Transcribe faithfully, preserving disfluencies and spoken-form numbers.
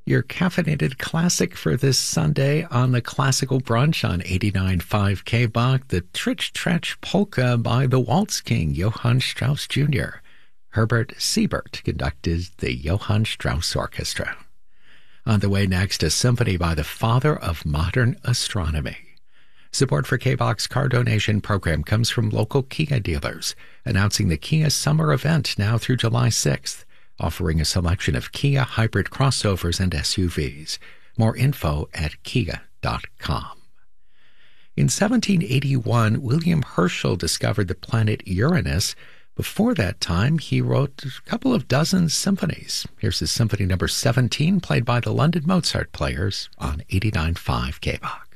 Your caffeinated classic for this Sunday on the Classical Brunch on eighty-nine point five K-Bach, the Tritch Tretch Polka by the Waltz King, Johann Strauss Junior Herbert Siebert conducted the Johann Strauss Orchestra. On the way next, a symphony by the father of modern astronomy. Support for K-Bach's car donation program comes from local Kia dealers, announcing the Kia Summer Event now through July sixth, offering a selection of Kia hybrid crossovers and S U Vs. More info at kia dot com. In seventeen eighty-one, William Herschel discovered the planet Uranus. Before that time, he wrote a couple of dozen symphonies. Here's his Symphony Number seventeen, played by the London Mozart Players on eighty-nine point five K-Bach.